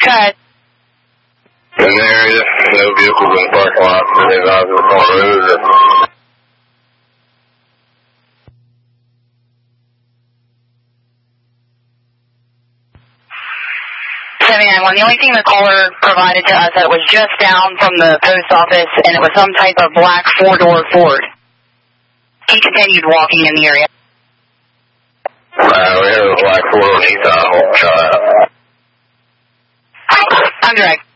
ahead. In the area, no vehicles in the parking lot. Any eyes on the road. 791. The only thing the caller provided to us that it was just down from the post office, and it was some type of black four-door Ford. He continued walking in the area. We have a black Ford on East Isle. I'm direct.